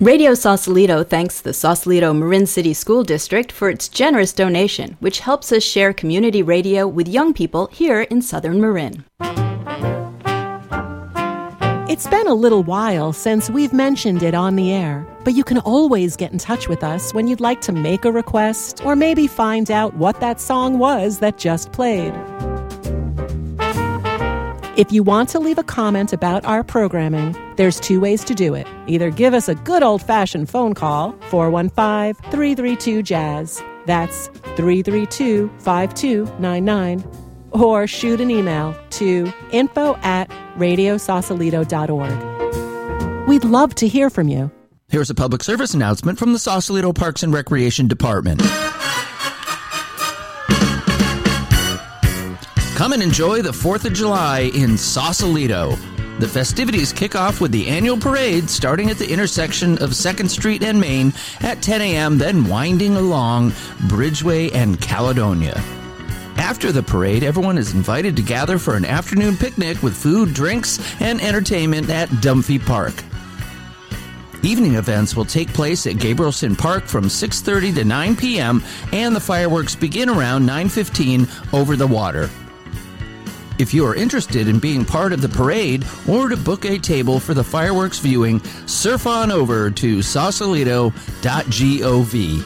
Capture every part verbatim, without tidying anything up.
Radio Sausalito thanks the Sausalito Marin City School District for its generous donation, which helps us share community radio with young people here in Southern Marin. It's been a little while since we've mentioned it on the air, but you can always get in touch with us when you'd like to make a request or maybe find out what that song was that just played. If you want to leave a comment about our programming, there's two ways to do it. Either give us a good old-fashioned phone call, four one five, three three two, jazz. That's three three two, five two nine nine. Or shoot an email to info at radio sausalito dot org. We'd love to hear from you. Here's a public service announcement from the Sausalito Parks and Recreation Department. Come and enjoy the fourth of July in Sausalito. The festivities kick off with the annual parade starting at the intersection of second Street and Main at ten a.m., then winding along Bridgeway and Caledonia. After the parade, everyone is invited to gather for an afternoon picnic with food, drinks, and entertainment at Dunphy Park. Evening events will take place at Gabrielson Park from six thirty to nine p.m., and the fireworks begin around nine fifteen over the water. If you are interested in being part of the parade or to book a table for the fireworks viewing, surf on over to sausalito dot gov.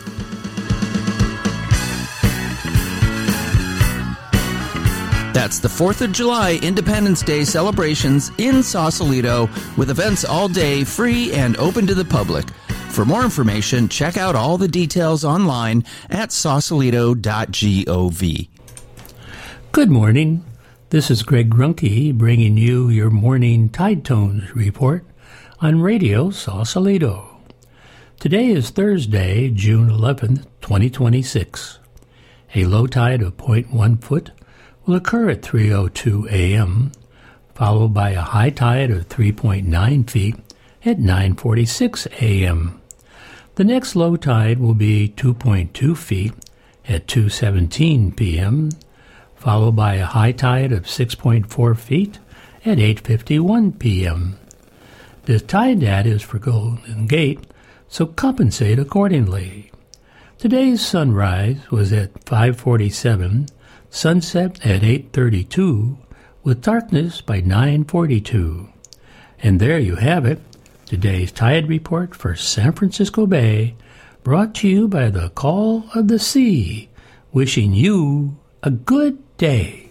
That's the fourth of July Independence Day celebrations in Sausalito with events all day, free and open to the public. For more information, check out all the details online at sausalito dot gov. Good morning. This is Greg Grunke bringing you your morning Tide Tones report on Radio Sausalito. Today is Thursday, June eleventh, twenty twenty-six. A low tide of zero point one foot will occur at three oh two a.m., followed by a high tide of three point nine feet at nine forty-six a.m. The next low tide will be two point two feet at two seventeen p.m., followed by a high tide of six point four feet at eight fifty-one p.m. The tide data is for Golden Gate, so compensate accordingly. Today's sunrise was at five forty-seven, sunset at eight thirty-two, with darkness by nine forty-two. And there you have it, today's tide report for San Francisco Bay, brought to you by the Call of the Sea, wishing you a good day.